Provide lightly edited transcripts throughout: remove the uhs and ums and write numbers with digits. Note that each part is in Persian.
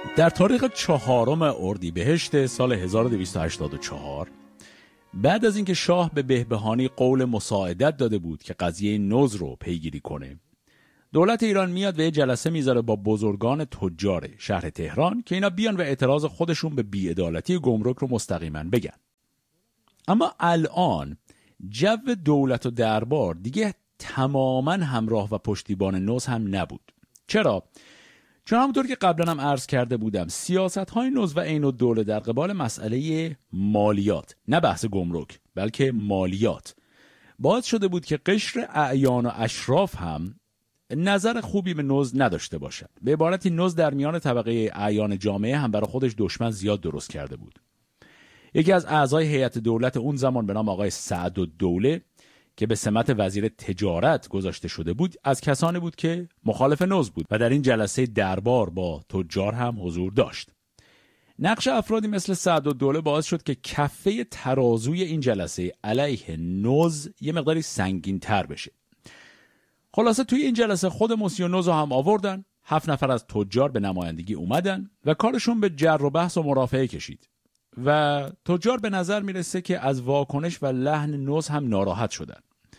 در تاریخ 4 اردیبهشت سال 1284 بعد از اینکه شاه به بهبهانی قول مساعدت داده بود که قضیه نوز رو پیگیری کنه، دولت ایران میاد و یه جلسه میذاره با بزرگان تجار شهر تهران که اینا بیان و اعتراض خودشون به بی‌عدالتی گمرک رو مستقیما بگن. اما الان جو دولت و دربار دیگه تماما همراه و پشتیبان نوز هم نبود. چرا؟ چون همونطور که قبلا هم عرض کرده بودم، سیاست‌های نوز و عین الدوله در قبال مسئله مالیات، نه بحث گمرک بلکه مالیات، باعث شده بود که قشر اعیان و اشراف هم نظر خوبی به نوز نداشته باشد. به عبارتی نوز در میان طبقه اعیان جامعه هم برای خودش دشمن زیاد درست کرده بود. یکی از اعضای هیئت دولت اون زمان به نام آقای سعدالدوله که به سمت وزیر تجارت گذاشته شده بود، از کسانی بود که مخالف نوز بود و در این جلسه دربار با تجار هم حضور داشت. نقش افرادی مثل سعدالدوله باعث شد که کفه ترازوی این جلسه علیه نوز یه مقداری سنگین تر بشه. خلاصه توی این جلسه خود موسیو نوز رو هم آوردن، 7 نفر از تجار به نمایندگی اومدن و کارشون به جر و بحث و مرافعه کشید و تجار به نظر میرسه که از واکنش و لحن نوز هم ناراحت شدن.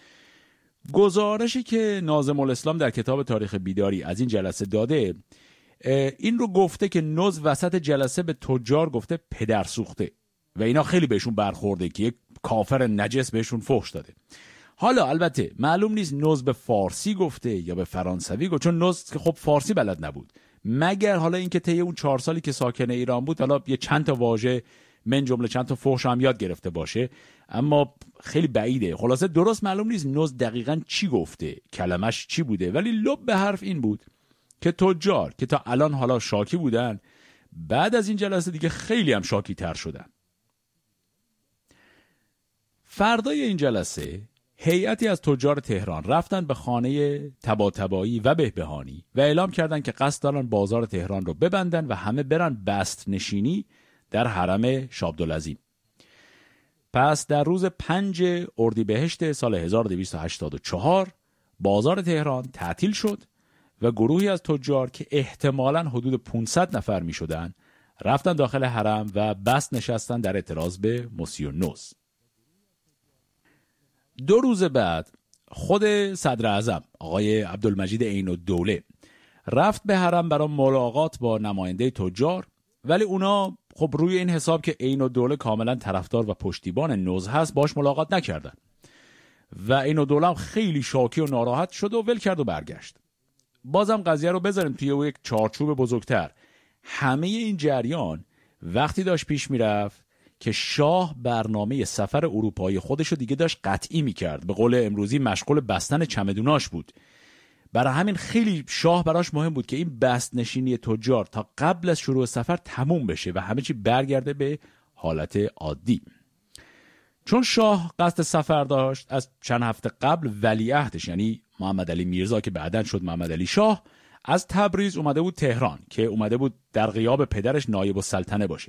گزارشی که ناظم الاسلام در کتاب تاریخ بیداری از این جلسه داده این رو گفته که نوز وسط جلسه به تجار گفته پدر سوخته و اینا خیلی بهشون برخورده که یک کافر نجس بهشون فحش داده. حالا البته معلوم نیست نوز به فارسی گفته یا به فرانسوی گفته، چون نوز که خب فارسی بلد نبود، مگر حالا اینکه طی اون 4 سالی که ساکن ایران بود حالا یه چند تا واژه من جمله چند تا فحش هم یاد گرفته باشه، اما خیلی بعیده. خلاصه درست معلوم نیست نوز دقیقاً چی گفته، کلمش چی بوده، ولی لب به حرف این بود که تجار که تا الان حالا شاکی بودن، بعد از این جلسه دیگه خیلی هم شاکی تر شدن. فردای این جلسه هیئتی از تجار تهران رفتن به خانه طباطبایی و بهبهانی و اعلام کردن که قصد دارن بازار تهران رو ببندن و همه برن بست نشینی در حرم شاه عبدالعظیم. پس در روز 5 اردیبهشت سال 1284 بازار تهران تعطیل شد و گروهی از تجار که احتمالاً حدود 500 نفر می شدن رفتن داخل حرم و بست نشستن در اعتراض به موسیو نوز. 2 روز بعد خود صدر اعظم آقای عبدالمجید عین الدوله رفت به حرم برای ملاقات با نماینده تجار، ولی اونا خب روی این حساب که عین الدوله کاملا طرفدار و پشتیبان نوز هست باش ملاقات نکردن و عین الدوله هم خیلی شاکی و ناراحت شد و ول کرد و برگشت. بازم قضیه رو بذاریم توی یک چارچوب بزرگتر. همه این جریان وقتی داشت پیش میرفت که شاه برنامه سفر اروپایی خودش رو دیگه داشت قطعی میکرد، به قول امروزی مشغول بستن چمدوناش بود. برای همین خیلی شاه براش مهم بود که این بست نشینی تجار تا قبل از شروع سفر تموم بشه و همه چی برگرده به حالت عادی. چون شاه قصد سفر داشت، از چند هفته قبل ولیعهدش یعنی محمد علی میرزا که بعداً شد محمد علی شاه از تبریز اومده بود تهران که اومده بود در غیاب پدرش نایب السلطنه باشه.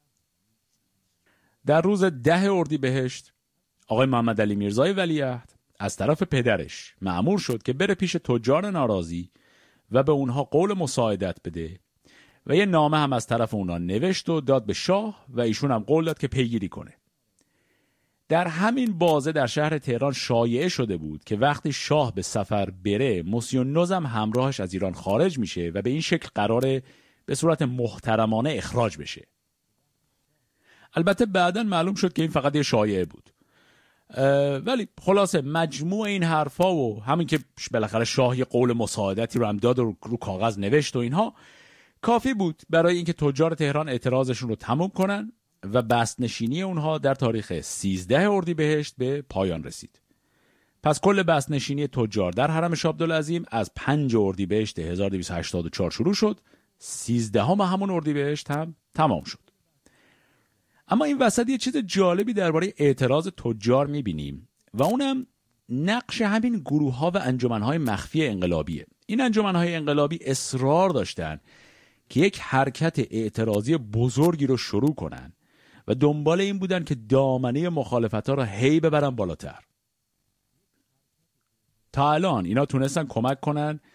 در روز 10 اردیبهشت آقای محمد علی میرزای ولیعهد از طرف پدرش مأمور شد که بره پیش تجار ناراضی و به اونها قول مساعدت بده و یه نامه هم از طرف اونها نوشت و داد به شاه و ایشون هم قول داد که پیگیری کنه. در همین بازه در شهر تهران شایعه شده بود که وقتی شاه به سفر بره موسیو نوز هم همراهش از ایران خارج میشه و به این شکل قراره به صورت محترمانه اخراج بشه. البته بعداً معلوم شد که این فقط یه شایعه بود، ولی خلاصه مجموع این حرفا و همین که بالاخره شاه یه قول مساعدتی رو هم داد و رو کاغذ نوشت و اینها کافی بود برای اینکه تجار تهران اعتراضشون رو تموم کنن و بست نشینی اونها در تاریخ 13 اردیبهشت به پایان رسید. پس کل بست نشینی تجار در حرم شاه عبدالعظیم از 5 اردیبهشت 1284 شروع شد، 13 همون اردیبهشت هم تمام شد. اما این وسط یه چیز جالبی درباره اعتراض تجار می‌بینیم و اونم نقش همین گروه‌ها و انجمن‌های مخفی انقلابیه. این انجمن‌های انقلابی اصرار داشتن که یک حرکت اعتراضی بزرگی رو شروع کنن و دنبال این بودن که دامنه مخالفت‌ها رو هی ببرن بالاتر. تا الان اینا تونستن کمک کنن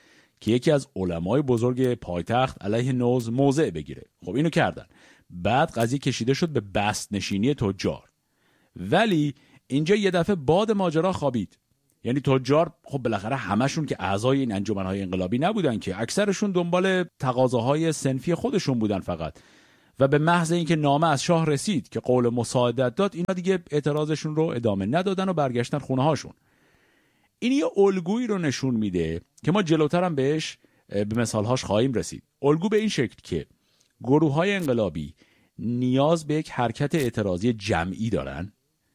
که یکی از علمای بزرگ پایتخت علیه نوز موضع بگیره. خب اینو کردن. بعد قضیه کشیده شد به بست نشینی تجار. ولی اینجا یه دفعه باد ماجرا خوابید. یعنی تجار خب بالاخره همشون که اعضای این انجمنهای انقلابی نبودن، که اکثرشون دنبال تقاضاهای صنفی خودشون بودن فقط، و به محض اینکه نامه از شاه رسید که قول مساعدت داد، اینا دیگه اعتراضشون رو ادامه ندادن و برگشتن خونه هاشون. این یه الگویی رو نشون میده که ما جلوتر هم بهش به مثالهاش خواهیم رسید. الگو به این شکل که گروه‌های انقلابی نیاز به یک حرکت اعتراضی جمعی دارن،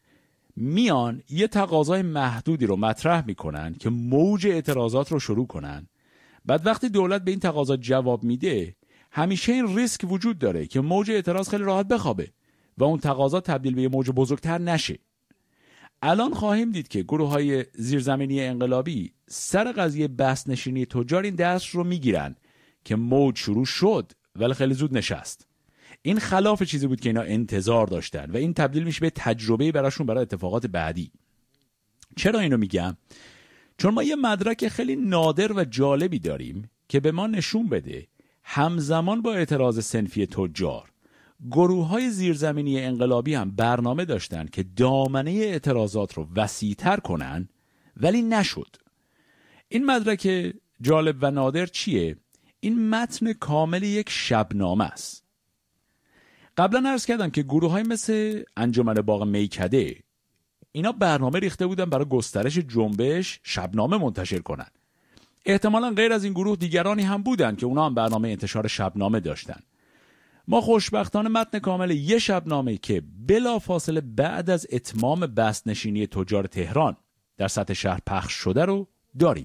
میان یه تقاضای محدودی رو مطرح میکنن که موج اعتراضات رو شروع کنن. بعد وقتی دولت به این تقاضا جواب میده، همیشه این ریسک وجود داره که موج اعتراض خیلی راحت بخوابه و اون تقاضا تبدیل به یه موج بزرگتر نشه. الان خواهیم دید که گروه‌های زیرزمینی انقلابی سر قضیه بست نشینی تجار این دست رو میگیرن که موج شروع شد ولی خیلی زود نشست. این خلاف چیزی بود که اینا انتظار داشتن و این تبدیل میشه به تجربه براشون برای اتفاقات بعدی. چرا اینو میگم؟ چون ما یه مدرک خیلی نادر و جالبی داریم که به ما نشون بده همزمان با اعتراض صنفی تجار، گروه‌های زیرزمینی انقلابی هم برنامه داشتن که دامنه اعتراضات رو وسیع‌تر کنن، ولی نشد. این مدرک جالب و نادر چیه؟ این متن کامل یک شبنامه است. قبلا عرض کردم که گروه‌های مثل انجمن باغ میکده اینا برنامه ریخته بودن برای گسترش جنبش شبنامه منتشر کنن. احتمالاً غیر از این گروه دیگرانی هم بودن که اونا هم برنامه انتشار شبنامه داشتن. ما خوشبختانه متن کامل یه شبنامه که بلافاصله بعد از اتمام بست نشینی تجار تهران در سطح شهر پخش شده رو داریم.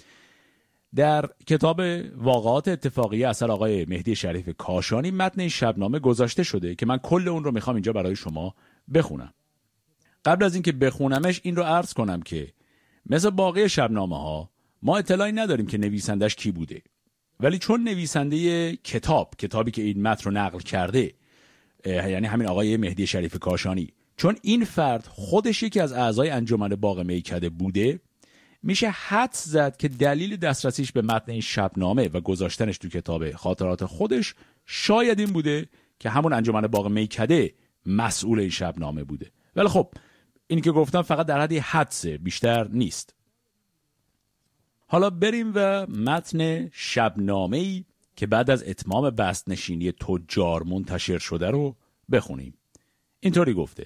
در کتاب واقعات اتفاقی اثر آقای مهدی شریف کاشانی متن این شبنامه گذاشته شده که من کل اون رو میخوام اینجا برای شما بخونم. قبل از اینکه بخونمش این رو عرض کنم که مثل باقی شبنامه ها ما اطلاعی نداریم که نویسندش کی بوده، ولی چون نویسنده کتابی که این متن رو نقل کرده، یعنی همین آقای مهدی شریف کاشانی، چون این فرد خودش یکی از اعضای انجمن باغ میکده بوده، میشه حدس زد که دلیل دسترسیش به متن این شبنامه و گذاشتنش تو کتاب خاطرات خودش شاید این بوده که همون انجمن باغ میکده مسئول این شبنامه بوده. ولی خب این که گفتم فقط در حد حدسه، بیشتر نیست. حالا بریم و متن شبنامه‌ای که بعد از اتمام بست نشینی تجار منتشر شده رو بخونیم. اینطوری گفته: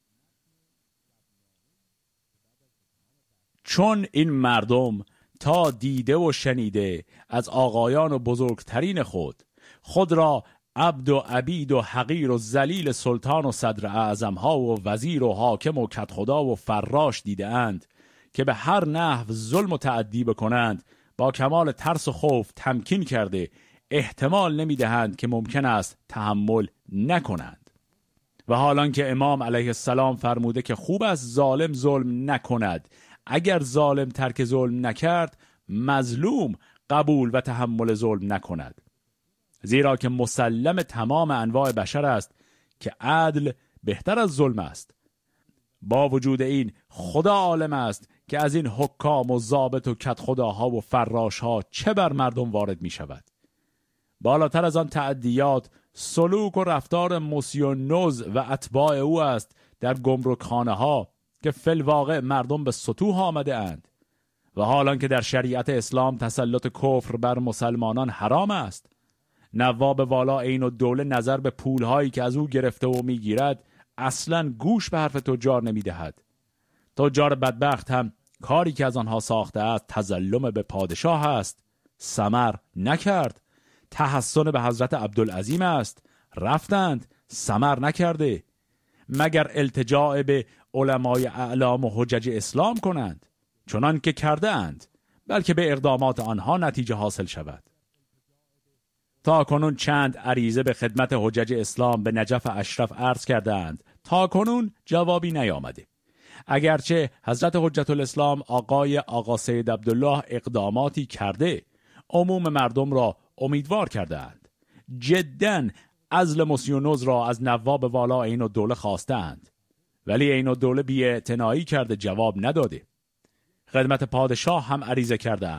چون این مردم تا دیده و شنیده از آقایان و بزرگترین خود را عبد و عبید و حقیر و ذلیل سلطان و صدر اعظمها و وزیر و حاکم و کدخدا و فراش دیده اند که به هر نحو ظلم و تعدی بکنند، با کمال ترس و خوف تمکین کرده احتمال نمیدهند که ممکن است تحمل نکنند. و حالان که امام علیه السلام فرموده که خوب است ظالم ظلم نکند، اگر ظالم ترک ظلم نکرد مظلوم قبول و تحمل ظلم نکند، زیرا که مسلم تمام انواع بشر است که عدل بهتر از ظلم است. با وجود این خدا عالم است که از این حکام و ضابط و کدخداها و فراشها چه بر مردم وارد می شود. بالاتر از آن تعدیات سلوک و رفتار موسیونوز و اتباع او است در گمرکخانه ها که فی الواقع مردم به سطوح آمده اند. و حالان که در شریعت اسلام تسلط کفر بر مسلمانان حرام است، نواب والا عین الدوله نظر به پولهایی که از او گرفته و میگیرد اصلا گوش به حرف تجار نمیدهد. تجار بدبخت هم کاری که از آنها ساخته است تظلم به پادشاه است، ثمر نکرد. تحسن به حضرت عبدالعظیم است، رفتند ثمر نکرده. مگر التجاء به علمای اعلام و حجج اسلام کنند، چنان که کرده اند، بلکه به اقدامات آنها نتیجه حاصل شود. تا کنون چند عریضه به خدمت حجج اسلام به نجف اشرف عرض کردند، تا کنون جوابی نیامده. اگرچه حضرت حجت الاسلام آقا سید عبدالله اقداماتی کرده، عموم مردم را امیدوار کرده اند. جداً عزل موسیونوز را از نواب والا عین الدوله خواستند، ولی عین الدوله بی‌اعتنایی کرده جواب نداده. خدمت پادشاه هم عریضه کرده اند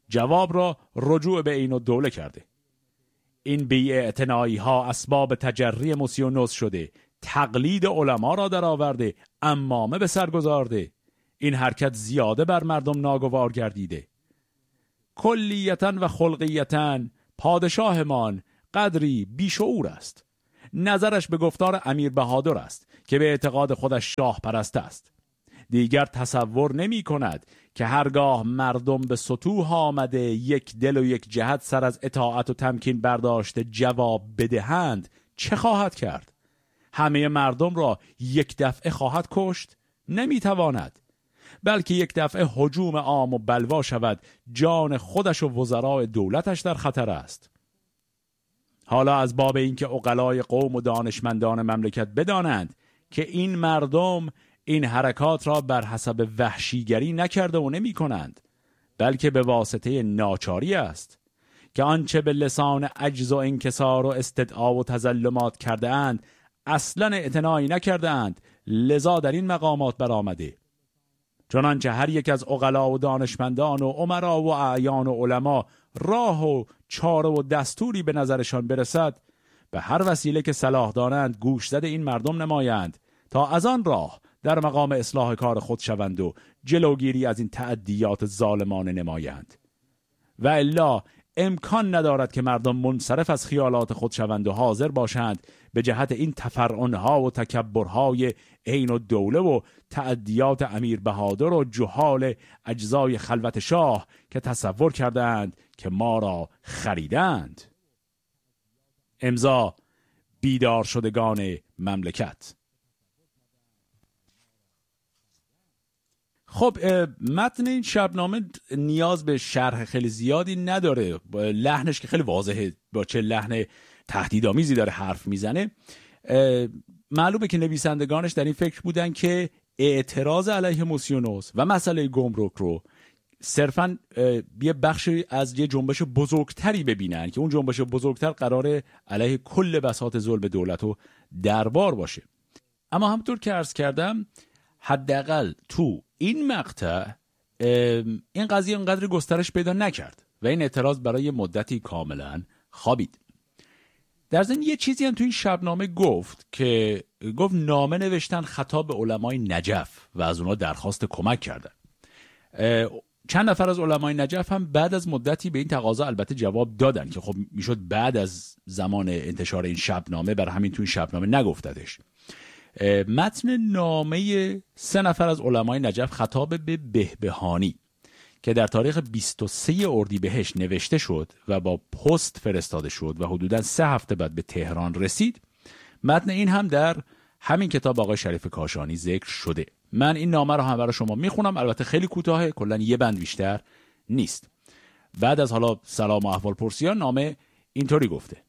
جواب را رجوع به عین الدوله کرده. این بی‌اعتنایی ها اسباب تجری موسیونوس شده، تقلید علما را در آورده، امامه به سر گذارده. این حرکت زیاده بر مردم ناگوار گردیده. کلیتاً و خلقیتاً پادشاهمان قدری بیشعور است. نظرش به گفتار امیر بهادر است که به اعتقاد خودش شاه پرست است. دیگر تصور نمی کند که هرگاه مردم به سطوح آمده یک دل و یک جهت سر از اطاعت و تمکین برداشته جواب بدهند چه خواهد کرد؟ همه مردم را یک دفعه خواهد کشت؟ نمی تواند. بلکه یک دفعه هجوم عام و بلوا شود، جان خودش و وزراء دولتش در خطر است. حالا از باب اینکه عقلای قوم و دانشمندان مملکت بدانند که این مردم این حرکات را بر حسب وحشیگری نکرده و نمی کنند، بلکه به واسطه ناچاری است که آنچه به لسان عجز و انکسار و استدعا و تظلمات کرده اند اصلا اعتنایی نکرده اند، لذا در این مقامات برآمده. چنانچه هر یک از عقلا و دانشمندان و امرا و اعیان و علما راه و چاره و دستوری به نظرشان برسد، به هر وسیله که صلاح دارند گوش زد این مردم نمایند تا از آن راه در مقام اصلاح کار خود شوند و جلوگیری از این تعدیات ظالمانه نمایند. و الا امکان ندارد که مردم منصرف از خیالات خود شوند و حاضر باشند به جهت این تفرعنها و تکبرهای عین الدوله و تعدیات امیر بهادر و جهال اجزای خلوت شاه که تصور کردند که ما را خریدند. امضا بیدار شدگان مملکت. خب متن این شبنامه نیاز به شرح خیلی زیادی نداره. لحنش که خیلی واضحه، با چه لحن تهدیدآمیزی داره حرف میزنه. معلومه که نویسندگانش در این فکر بودن که اعتراض علیه موسیونوس و مسئله گمرک رو صرفاً یه بخشی از یه جنبش بزرگتری ببینن که اون جنبش بزرگتر قراره علیه کل بساط ظلم دولت و دربار باشه. اما همونطور که عرض کردم حداقل تو این مقطع این قضیه انقدر گسترش پیدا نکرد و این اعتراض برای مدتی کاملا خوابید. در ضمن یه چیزی هم تو این شبنامه گفت که گفت نامه نوشتن خطاب به علمای نجف و از اونا درخواست کمک کردن. چند نفر از علمای نجف هم بعد از مدتی به این تقاضا البته جواب دادن که خب میشد بعد از زمان انتشار این شبنامه، بر همین تو این شبنامه نگفتدش. متن نامه 3 نفر از علمای نجف خطاب به بهبهانی که در تاریخ 23 اردیبهشت نوشته شد و با پست فرستاده شد و حدوداً 3 هفته بعد به تهران رسید، متن این هم در همین کتاب آقای شریف کاشانی ذکر شده. من این نامه رو هم برای شما میخونم، البته خیلی کوتاهه، کلاً یه بند بیشتر نیست. بعد از حالا سلام و احوال پرسیان نامه اینطوری گفته: